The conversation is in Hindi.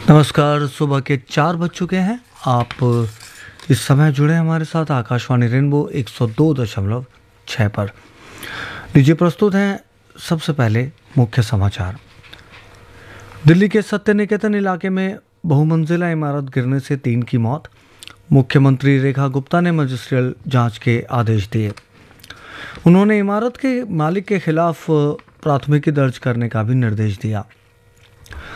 नमस्कार। सुबह के 4 बज चुके हैं। आप इस समय जुड़े हैं हमारे साथ आकाशवाणी रेनबो 102.6 पर। लीजिए प्रस्तुत हैं सबसे पहले मुख्य समाचार। दिल्ली के सत्य निकेतन इलाके में बहुमंजिला इमारत गिरने से 3 की मौत। मुख्यमंत्री रेखा गुप्ता ने मजिस्ट्रियल जांच के आदेश दिए। उन्होंने इमारत के मालिक के खिलाफ प्राथमिकी दर्ज करने का भी निर्देश दिया।